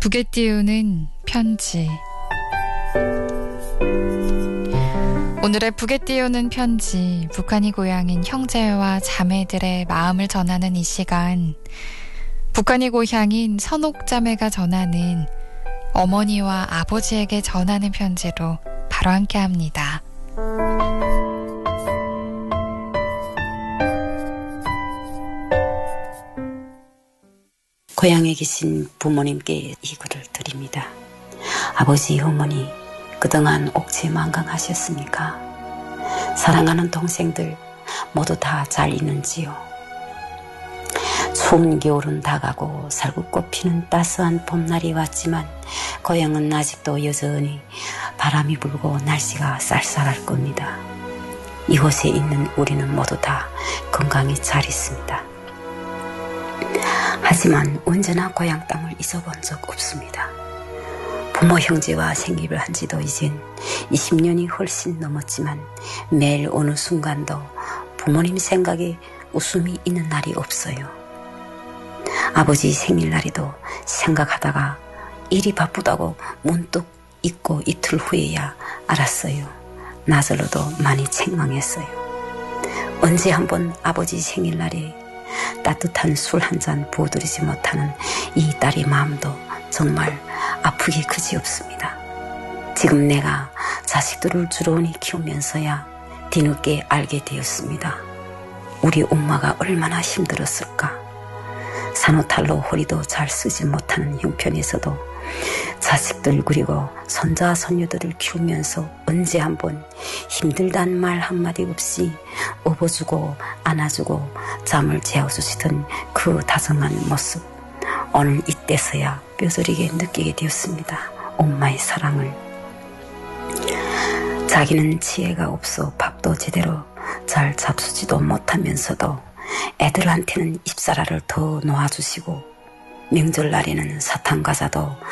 북에 띄우는 편지. 오늘의 북에 띄우는 편지, 북한이 고향인 형제와 자매들의 마음을 전하는 이 시간, 북한이 고향인 선옥자매가 전하는 어머니와 아버지에게 전하는 편지로 바로 함께합니다. 고향에 계신 부모님께 이 글을 드립니다. 아버지, 어머니, 그동안 옥체만강하셨습니까? 사랑하는 동생들 모두 다 잘 있는지요? 추운 겨울은 다가고 살구꽃 피는 따스한 봄날이 왔지만 고향은 아직도 여전히 바람이 불고 날씨가 쌀쌀할 겁니다. 이곳에 있는 우리는 모두 다 건강히 잘 있습니다. 하지만 언제나 고향 땅을 잊어본 적 없습니다. 부모 형제와 생기를 한 지도 이젠 20년이 훨씬 넘었지만 매일 어느 순간도 부모님 생각에 웃음이 있는 날이 없어요. 아버지 생일날에도 생각하다가 일이 바쁘다고 문득 잊고 이틀 후에야 알았어요. 나절로도 많이 책망했어요. 언제 한번 아버지 생일날에 따뜻한 술 한 잔 부어드리지 못하는 이 딸의 마음도 정말 아프기 그지없습니다. 지금 내가 자식들을 주로니 키우면서야 뒤늦게 알게 되었습니다. 우리 엄마가 얼마나 힘들었을까. 산후탈로 허리도 잘 쓰지 못하는 형편에서도 자식들 그리고 손자 손녀들을 키우면서 언제 한번 힘들다는 말 한마디 없이 업어주고 안아주고 잠을 재워주시던 그 다정한 모습, 오늘 이때서야 뼈저리게 느끼게 되었습니다. 엄마의 사랑을. 자기는 지혜가 없어 밥도 제대로 잘 잡수지도 못하면서도 애들한테는 입사라를 더 놓아주시고 명절날에는 사탕과자도